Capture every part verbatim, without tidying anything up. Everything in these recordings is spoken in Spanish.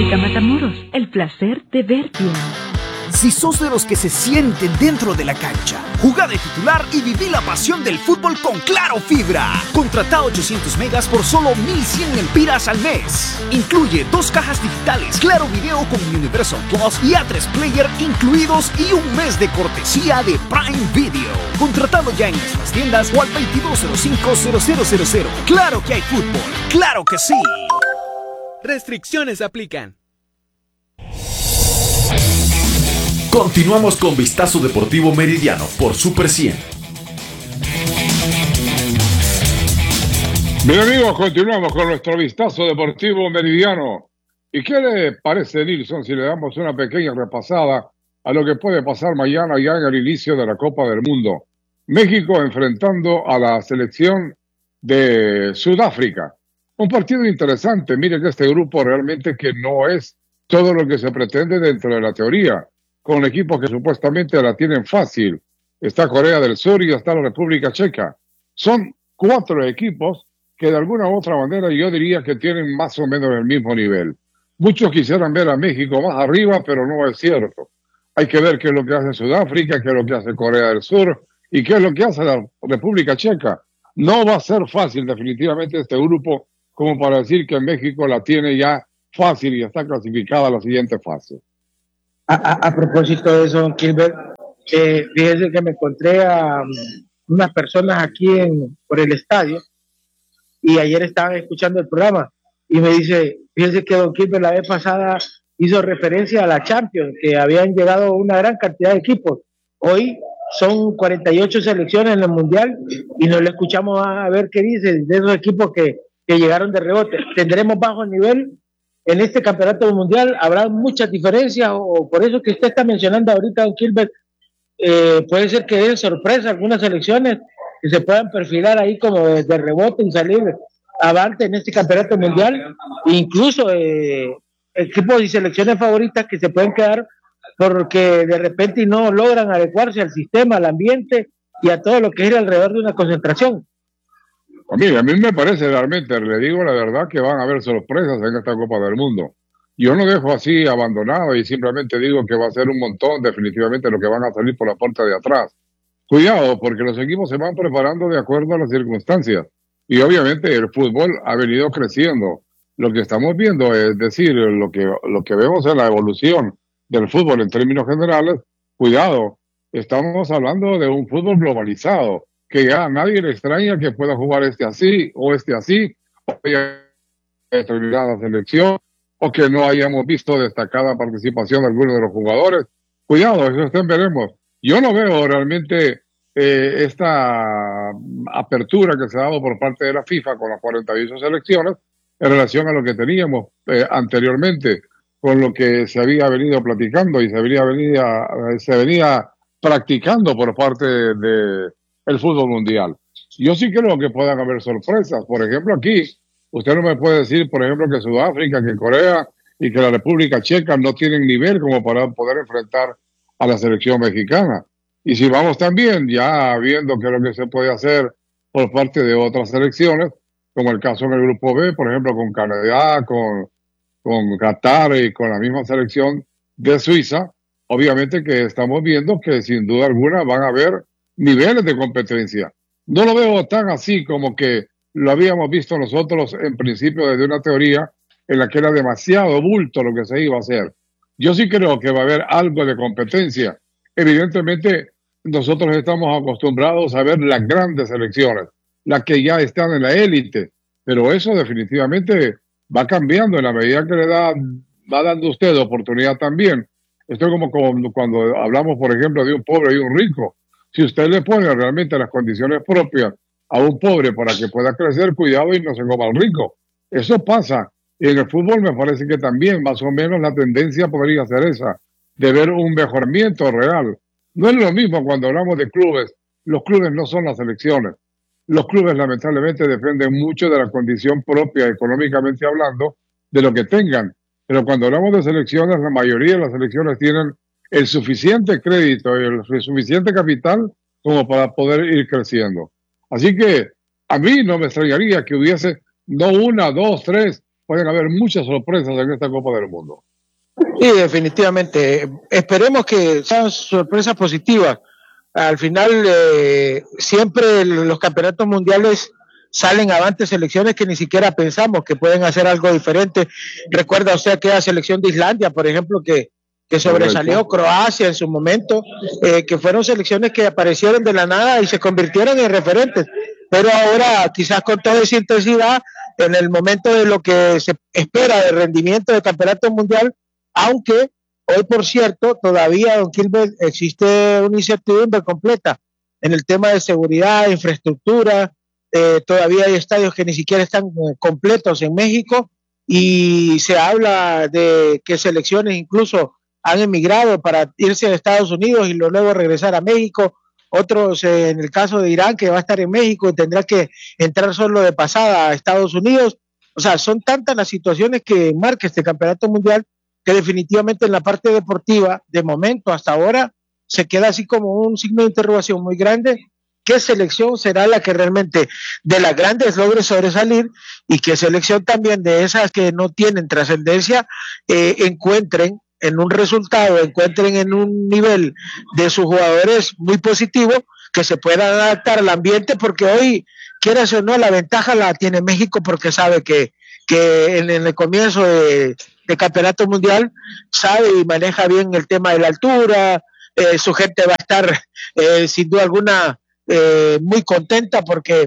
Óptica Matamoros, el placer de ver bien. Si sos de los que se sienten dentro de la cancha, jugá de titular y viví la pasión del fútbol con Claro Fibra. Contratá ochocientos megas por solo mil cien empiras al mes. Incluye dos cajas digitales, Claro Video con Universal Plus y A tres Player incluidos y un mes de cortesía de Prime Video. Contratalo ya en nuestras tiendas o al veintidós cero cinco cero cero cero cero. Claro que hay fútbol, claro que sí. Restricciones aplican. Continuamos con Vistazo Deportivo Meridiano por Super cien. Bien amigos, continuamos con nuestro Vistazo Deportivo Meridiano. ¿Y qué le parece, Nilsson, si le damos una pequeña repasada a lo que puede pasar mañana ya en el inicio de la Copa del Mundo? México enfrentando a la selección de Sudáfrica. Un partido interesante. Miren que este grupo realmente que no es todo lo que se pretende dentro de la teoría, con equipos que supuestamente la tienen fácil. Está Corea del Sur y está la República Checa. Son cuatro equipos que de alguna u otra manera yo diría que tienen más o menos el mismo nivel. Muchos quisieran ver a México más arriba, pero no es cierto. Hay que ver qué es lo que hace Sudáfrica, qué es lo que hace Corea del Sur y qué es lo que hace la República Checa. No va a ser fácil definitivamente este grupo como para decir que México la tiene ya fácil y está clasificada a la siguiente fase. A, a, a propósito de eso, Gilbert, eh, fíjese que me encontré a um, unas personas aquí en, por el estadio y ayer estaban escuchando el programa y me dice, fíjese que don Gilbert la vez pasada hizo referencia a la Champions, que habían llegado una gran cantidad de equipos. Hoy son cuarenta y ocho selecciones en el Mundial y no le escuchamos a, a ver qué dice de esos equipos que, que llegaron de rebote. ¿Tendremos bajo nivel en este campeonato mundial? ¿Habrá muchas diferencias? O por eso que usted está mencionando ahorita, don Gilbert, eh, puede ser que den sorpresa algunas selecciones que se puedan perfilar ahí como de, de rebote y salir avante en este campeonato mundial, incluso eh, equipos y selecciones favoritas que se pueden quedar porque de repente no logran adecuarse al sistema, al ambiente y a todo lo que es alrededor de una concentración. A mí, a mí me parece realmente, le digo la verdad, que van a haber sorpresas en esta Copa del Mundo. Yo no dejo así abandonado y simplemente digo que va a ser un montón definitivamente lo que van a salir por la puerta de atrás. Cuidado, porque los equipos se van preparando de acuerdo a las circunstancias. Y obviamente el fútbol ha venido creciendo. Lo que estamos viendo es decir, lo que, lo que vemos en la evolución del fútbol en términos generales, cuidado, estamos hablando de un fútbol globalizado, que ya a nadie le extraña que pueda jugar este así o este así, o que haya determinada selección, o que no hayamos visto destacada participación de algunos de los jugadores. Cuidado, eso estén veremos. Yo no veo realmente eh, esta apertura que se ha dado por parte de la FIFA con las cuarenta y ocho selecciones en relación a lo que teníamos eh, anteriormente, con lo que se había venido platicando y se venía, venía, se venía practicando por parte de, de el fútbol mundial. Yo sí creo que puedan haber sorpresas. Por ejemplo, aquí, usted no me puede decir, por ejemplo, que Sudáfrica, que Corea y que la República Checa no tienen nivel como para poder enfrentar a la selección mexicana. Y si vamos también ya viendo qué es lo que se puede hacer por parte de otras selecciones, como el caso en el Grupo B, por ejemplo, con Canadá, con, con Qatar y con la misma selección de Suiza, obviamente que estamos viendo que sin duda alguna van a haber niveles de competencia. No lo veo tan así como que lo habíamos visto nosotros en principio desde una teoría en la que era demasiado bulto lo que se iba a hacer. Yo sí creo que va a haber algo de competencia. Evidentemente, nosotros estamos acostumbrados a ver las grandes selecciones, las que ya están en la élite, pero eso definitivamente va cambiando en la medida que le da, va dando usted oportunidad también. Esto es como, como cuando hablamos, por ejemplo, de un pobre y un rico. Si usted le pone realmente las condiciones propias a un pobre para que pueda crecer, cuidado y no se coma al rico. Eso pasa. Y en el fútbol me parece que también más o menos la tendencia podría ser esa, de ver un mejoramiento real. No es lo mismo cuando hablamos de clubes. Los clubes no son las selecciones. Los clubes lamentablemente dependen mucho de la condición propia, económicamente hablando, de lo que tengan. Pero cuando hablamos de selecciones, la mayoría de las selecciones tienen el suficiente crédito y el, el suficiente capital como para poder ir creciendo. Así que a mí no me extrañaría que hubiese no una, dos, tres, pueden haber muchas sorpresas en esta Copa del Mundo. Sí, definitivamente. Esperemos que sean sorpresas positivas. Al final, eh, siempre los campeonatos mundiales salen avante selecciones que ni siquiera pensamos que pueden hacer algo diferente. Recuerda usted aquella selección de Islandia, por ejemplo, que, que sobresalió, Croacia en su momento, eh, que fueron selecciones que aparecieron de la nada y se convirtieron en referentes. Pero ahora, quizás con toda esa intensidad, en el momento de lo que se espera de rendimiento del campeonato mundial, aunque hoy, por cierto, todavía, don Gilbert, existe una incertidumbre completa en el tema de seguridad, infraestructura. Eh, todavía hay estadios que ni siquiera están eh, completos en México, y se habla de que selecciones incluso han emigrado para irse a Estados Unidos y luego regresar a México. Otros, eh, en el caso de Irán, que va a estar en México y tendrá que entrar solo de pasada a Estados Unidos. O sea, son tantas las situaciones que marca este campeonato mundial que definitivamente en la parte deportiva, de momento hasta ahora, se queda así como un signo de interrogación muy grande. ¿Qué selección será la que realmente de las grandes logre sobresalir, y qué selección también de esas que no tienen trascendencia eh, encuentren en un resultado, encuentren en un nivel de sus jugadores muy positivo, que se puedan adaptar al ambiente? Porque hoy, quieras o no, la ventaja la tiene México, porque sabe que, que en, en el comienzo de, de campeonato mundial sabe y maneja bien el tema de la altura. Eh, su gente va a estar eh, sin duda alguna Eh, muy contenta, porque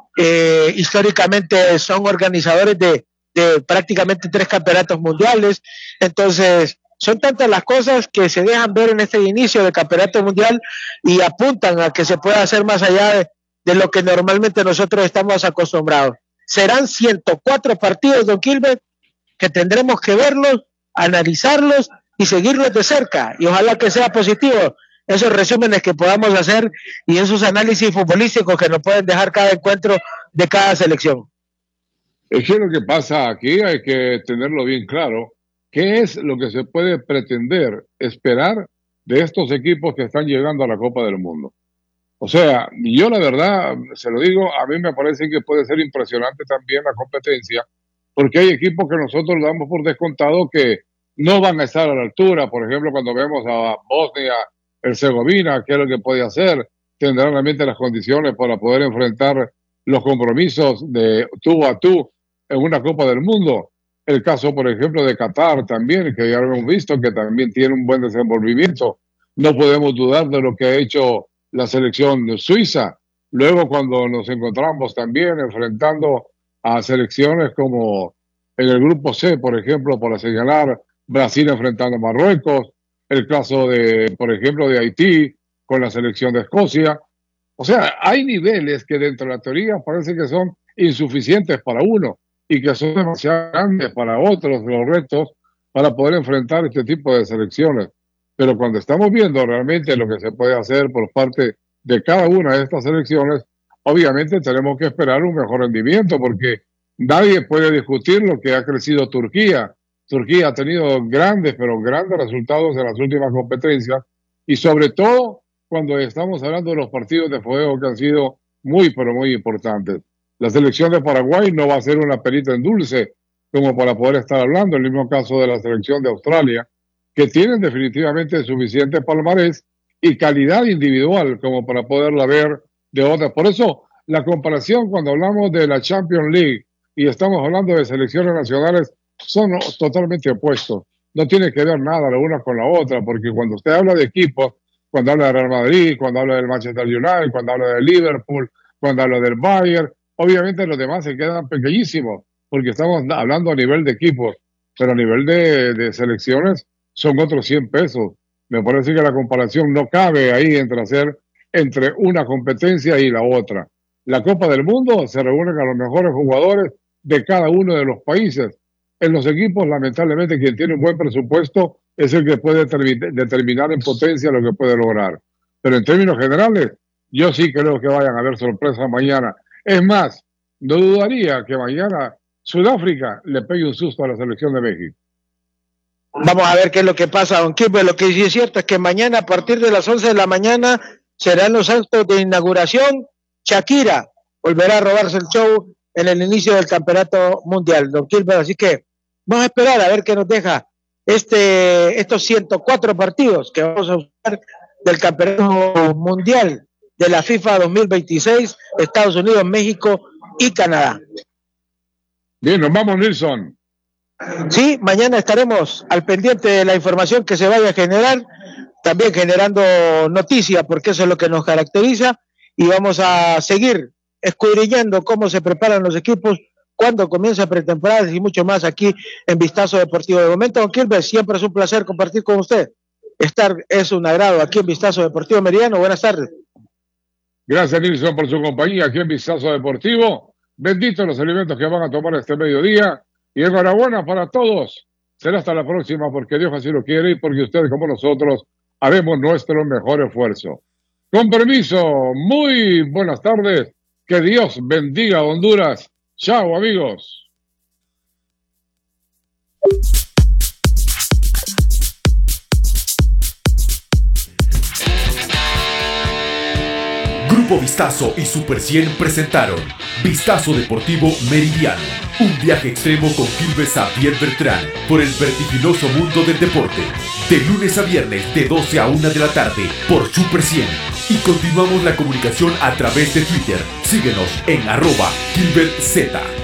eh, históricamente son organizadores de, de prácticamente tres campeonatos mundiales. Entonces son tantas las cosas que se dejan ver en este inicio del campeonato mundial y apuntan a que se pueda hacer más allá de, de lo que normalmente nosotros estamos acostumbrados. Serán ciento cuatro partidos, don Gilbert, que tendremos que verlos, analizarlos y seguirlos de cerca, y ojalá que sea positivo esos resúmenes que podamos hacer y esos análisis futbolísticos que nos pueden dejar cada encuentro de cada selección. Es que lo que pasa aquí hay que tenerlo bien claro. ¿Qué es lo que se puede pretender, esperar de estos equipos que están llegando a la Copa del Mundo? O sea, yo la verdad, se lo digo, a mí me parece que puede ser impresionante también la competencia, porque hay equipos que nosotros damos por descontado que no van a estar a la altura. Por ejemplo, cuando vemos a Bosnia Herzegovina, ¿qué es lo que puede hacer? Tendrá realmente las condiciones para poder enfrentar los compromisos de tú a tú en una Copa del Mundo. El caso, por ejemplo, de Qatar también, que ya lo hemos visto, que también tiene un buen desenvolvimiento. No podemos dudar de lo que ha hecho la selección suiza. Luego, cuando nos encontramos también enfrentando a selecciones como en el grupo C, por ejemplo, para señalar, Brasil enfrentando a Marruecos, el caso de, por ejemplo, de Haití con la selección de Escocia. O sea, hay niveles que dentro de la teoría parece que son insuficientes para uno y que son demasiado grandes para otros los retos para poder enfrentar este tipo de selecciones. Pero cuando estamos viendo realmente lo que se puede hacer por parte de cada una de estas selecciones, obviamente tenemos que esperar un mejor rendimiento, porque nadie puede discutir lo que ha crecido Turquía. Turquía ha tenido grandes, pero grandes resultados en las últimas competencias, y sobre todo cuando estamos hablando de los partidos de fuego que han sido muy, pero muy importantes. La selección de Paraguay no va a ser una perita en dulce como para poder estar hablando. El mismo caso de la selección de Australia, que tienen definitivamente suficiente palmarés y calidad individual como para poderla ver de otras. Por eso la comparación cuando hablamos de la Champions League y estamos hablando de selecciones nacionales son totalmente opuestos. No tiene que ver nada la una con la otra, porque cuando usted habla de equipos, cuando habla de Real Madrid, cuando habla del Manchester United, cuando habla de Liverpool, cuando habla del Bayern, obviamente los demás se quedan pequeñísimos, porque estamos hablando a nivel de equipos, pero a nivel de, de selecciones son otros cien pesos. Me parece que la comparación no cabe ahí entre hacer entre una competencia y la otra. La Copa del Mundo se reúnen a los mejores jugadores de cada uno de los países. En los equipos, lamentablemente, quien tiene un buen presupuesto es el que puede determinar en potencia lo que puede lograr. Pero en términos generales, yo sí creo que vayan a haber sorpresas mañana. Es más, no dudaría que mañana Sudáfrica le pegue un susto a la selección de México. Vamos a ver qué es lo que pasa, don Kimber. Lo que sí es cierto es que mañana a partir de las once de la mañana serán los actos de inauguración. Shakira volverá a robarse el show en el inicio del campeonato mundial, don Gilbert. Así que vamos a esperar a ver qué nos deja este, estos ciento cuatro partidos que vamos a usar del campeonato mundial de la FIFA dos mil veintiséis, Estados Unidos, México y Canadá. Bien, nos vamos, Nilson. Sí, mañana estaremos al pendiente de la información que se vaya a generar, también generando noticias, porque eso es lo que nos caracteriza, y vamos a seguir escudriñando cómo se preparan los equipos, cuándo comienza pretemporada y mucho más aquí en Vistazo Deportivo. De momento, don Gilbert, siempre es un placer compartir con usted. Estar es un agrado aquí en Vistazo Deportivo Meridiano. Buenas tardes. Gracias, Nilson, por su compañía aquí en Vistazo Deportivo. Benditos los alimentos que van a tomar este mediodía. Y enhorabuena para todos. Será hasta la próxima, porque Dios así lo quiere y porque ustedes como nosotros haremos nuestro mejor esfuerzo. Con permiso, muy buenas tardes. Que Dios bendiga a Honduras. Chao, amigos. Grupo Vistazo y Super cien presentaron Vistazo Deportivo Meridiano, un viaje extremo con Gilbert Xavier Bertrán por el vertiginoso mundo del deporte, de lunes a viernes de doce a una de la tarde por Super cien. Y continuamos la comunicación a través de Twitter. Síguenos en arroba Gilbert Z.